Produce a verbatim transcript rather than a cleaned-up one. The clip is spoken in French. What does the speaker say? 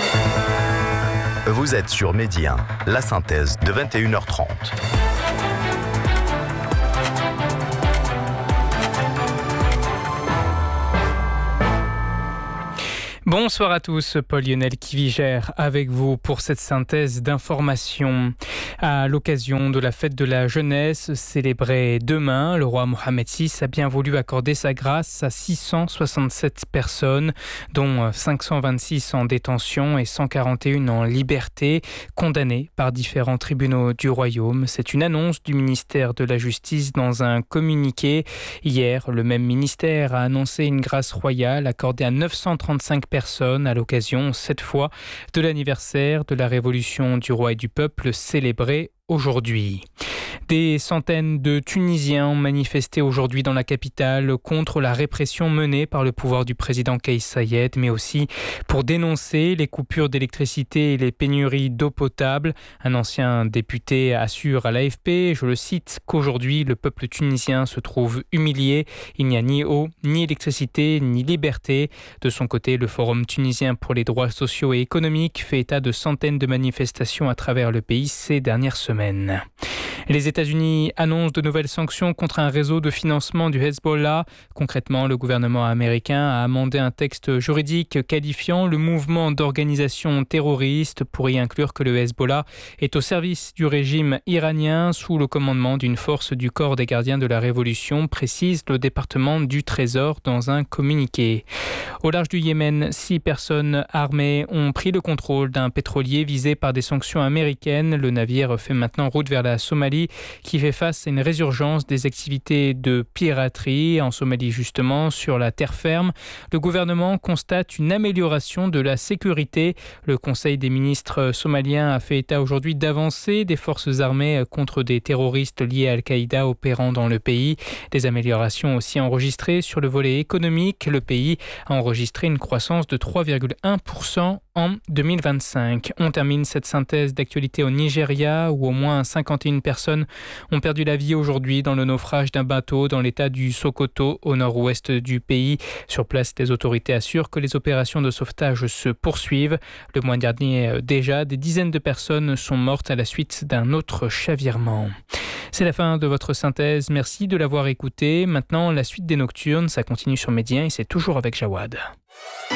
Vous êtes sur Média, la synthèse de vingt et une heures trente. Bonsoir à tous, Paul-Lionel Kivigère avec vous pour cette synthèse d'informations. À l'occasion de la fête de la jeunesse célébrée demain, le roi Mohamed six a bien voulu accorder sa grâce à six cent soixante-sept personnes, dont cinq cent vingt-six en détention et cent quarante et un en liberté, condamnées par différents tribunaux du royaume. C'est une annonce du ministère de la Justice dans un communiqué. Hier, le même ministère a annoncé une grâce royale accordée à neuf cent trente-cinq personnes à l'occasion, cette fois, de l'anniversaire de la Révolution du roi et du peuple célébrée aujourd'hui. Des centaines de Tunisiens ont manifesté aujourd'hui dans la capitale contre la répression menée par le pouvoir du président Kais Saied, mais aussi pour dénoncer les coupures d'électricité et les pénuries d'eau potable. Un ancien député assure à l'A F P, je le cite, qu'aujourd'hui le peuple tunisien se trouve humilié. Il n'y a ni eau, ni électricité, ni liberté. De son côté, le Forum tunisien pour les droits sociaux et économiques fait état de centaines de manifestations à travers le pays ces dernières semaines. Les États-Unis annoncent de nouvelles sanctions contre un réseau de financement du Hezbollah. Concrètement, le gouvernement américain a amendé un texte juridique qualifiant le mouvement d'organisation terroriste pour y inclure que le Hezbollah est au service du régime iranien sous le commandement d'une force du corps des gardiens de la Révolution, précise le département du Trésor dans un communiqué. Au large du Yémen, six personnes armées ont pris le contrôle d'un pétrolier visé par des sanctions américaines. Le navire fait maintenant route vers la Somalie, qui fait face à une résurgence des activités de piraterie en Somalie justement sur la terre ferme. Le gouvernement constate une amélioration de la sécurité. Le Conseil des ministres somaliens a fait état aujourd'hui d'avancées des forces armées contre des terroristes liés à Al-Qaïda opérant dans le pays. Des améliorations aussi enregistrées sur le volet économique. Le pays a enregistré une croissance de trois virgule un pour cent en deux mille vingt-cinq. On termine cette synthèse d'actualité au Nigeria où au moins cinquante et une personnes ont perdu la vie aujourd'hui dans le naufrage d'un bateau dans l'état du Sokoto au nord-ouest du pays. Sur place, les autorités assurent que les opérations de sauvetage se poursuivent. Le mois dernier déjà, des dizaines de personnes sont mortes à la suite d'un autre chavirement. C'est la fin de votre synthèse. Merci de l'avoir écouté. Maintenant, la suite des Nocturnes, ça continue sur Média et c'est toujours avec Jawad.